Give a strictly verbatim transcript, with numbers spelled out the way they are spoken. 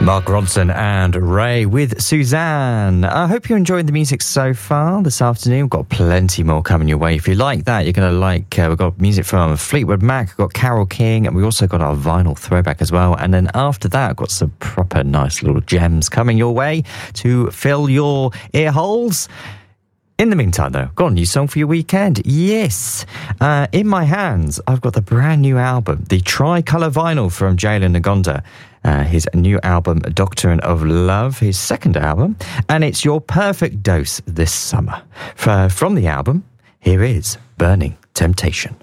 Mark Ronson and Ray with Suzanne. I hope you're enjoying the music so far this afternoon. We've got plenty more coming your way. If you like that, you're going to like, uh, we've got music from Fleetwood Mac, we've got Carole King, and we also got our vinyl throwback as well. And then after that, I've got some proper nice little gems coming your way to fill your ear holes. In the meantime, though, got a new song for your weekend. Yes. Uh, in my hands, I've got the brand new album, the Tricolour vinyl from Jalen Ngonda. Uh, his new album, Doctrine of Love, his second album, and it's your perfect dose this summer. For, from the album, here is Burning Temptation.